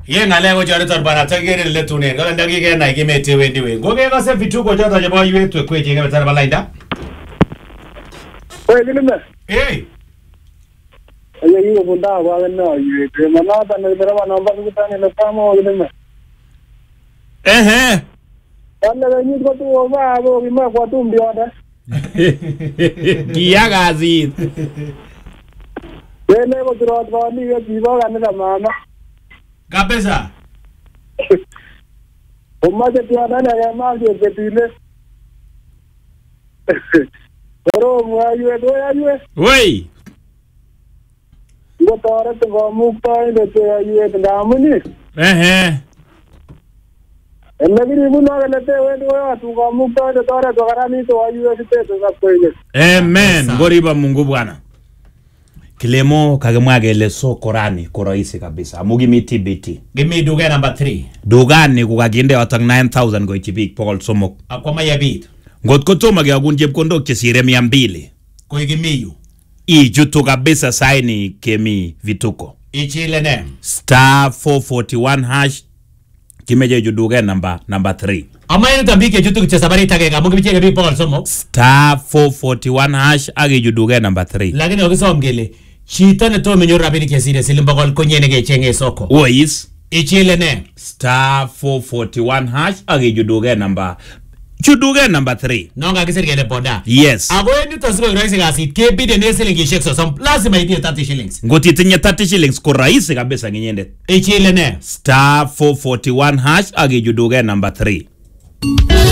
Ye ngale ko jare tor bana tagere le tunen kala ndagi ke na ke mete wendi we ngoge ka se vituko jota je boy wetu kwe je ngatara balainda Oye gilime eh aye yiwo bunda wa na yiwe te manata ne bera namba kutane le kamo gilime wala ni ko tu wa bo bima kwa tu mbioda Kia gazi Ele ko tro tro ni ye bibo ga na mama kabisa Umaje tu ana na ma je betile Pero mwa yiwe do ya yiwe Wei Ngo tore to go mukta inde te yiwe ndamuni Elagiri buno galate wedo ya tu go mukta inde tore to garani to yiwe te to sakoile Amen ngoriba Mungu bwana Kilemo kagemwage le so Korani koraisi kabisa amugi miti biti Gimi duga number 3 Dugani kukaginde watang 9,000 go ichipik pokol somok Akoma yabit Ngot kutuma kia kunjep kondok chesire 200 Koi gimiyu Ijutu kabisa saini kemi vituko Ichile ne Star 441 hash Kimeje juduga number 3 Ama yenu tambike jutu kuchesa bari tagega Mungi bichege bi pokol somok Star 441 hash agi juduga number 3 Lakini wakisa omgele Chita ne to menyo rabini kesire silimbakol konyene ke chenge soko Ois Ichile ne Star 441 hash agi juduga number 3 Nonga kisir gele poda Yes Ako yendi tosiko uraisi kasit Kebide ne silingi shekso Som lazima itie 30 shillings Ngoti tinye 30 shillings ko rahisi kabisa nginyende Ichile ne Star 441 hash agi juduga number 3